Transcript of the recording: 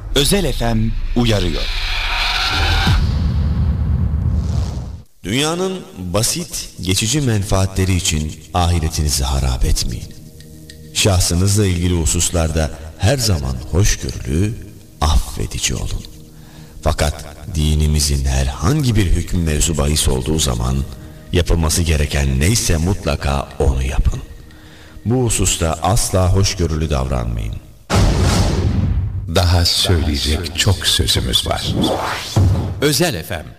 Özel FM uyarıyor. Dünyanın basit, geçici menfaatleri için ahiretinizi harap etmeyin. Şahsınızla ilgili hususlarda her zaman hoşgörülü, affedici olun. Fakat dinimizin herhangi bir hüküm mevzu bahis olduğu zaman yapılması gereken neyse mutlaka onu yapın. Bu hususta asla hoşgörülü davranmayın. Daha söyleyecek çok sözümüz var. Özel FM